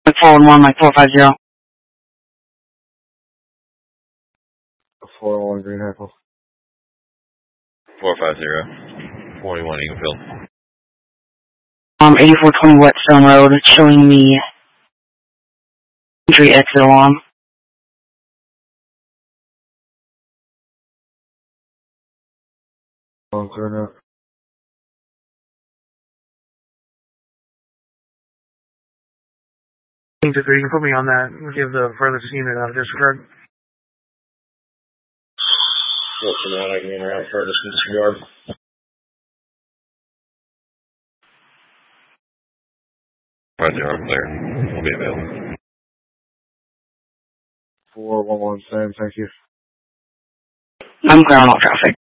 411, Mike 450. 401 Green Apple. 450. 41 Eaglefield. 8420 Whetstone Road, showing the entry exit alarm. Clear now. You can put me on that and give the furthest unit out of disregard. From that, I can interact furthest in disregard. Roger, clear. We'll be available. 411 Sam, thank you. I'm clear on all traffic.